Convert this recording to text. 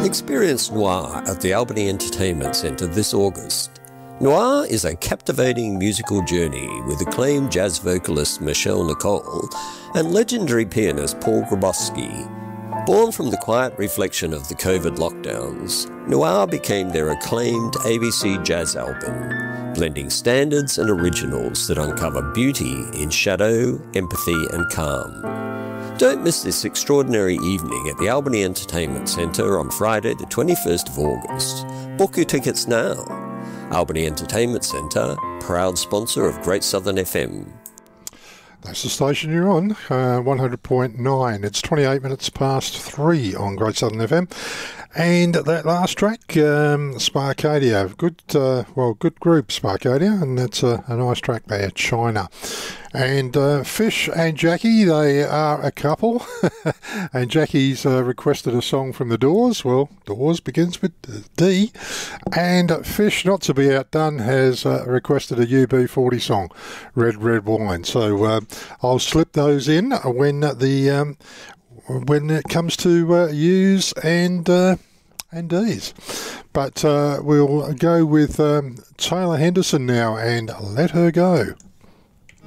Experience Noir at the Albany Entertainment Centre this August. Noir is a captivating musical journey with acclaimed jazz vocalist Michelle Nicole and legendary pianist Paul Grabowski. Born from the quiet reflection of the COVID lockdowns, Noir became their acclaimed ABC jazz album, blending standards and originals that uncover beauty in shadow, empathy and calm. Don't miss this extraordinary evening at the Albany Entertainment Centre on Friday the 21st of August. Book your tickets now. Albany Entertainment Centre, proud sponsor of Great Southern FM. That's the station you're on, 100.9. It's 28 minutes past 3 on Great Southern FM. And that last track, Sparkadia, good group, Sparkadia, and that's a nice track there, China. And Fish and Jackie, they are a couple, and Jackie's requested a song from The Doors. Well, Doors begins with D, and Fish, not to be outdone, has requested a UB40 song, Red Red Wine. So I'll slip those in when it comes to U's and D's. But we'll go with Taylor Henderson now and Let Her Go.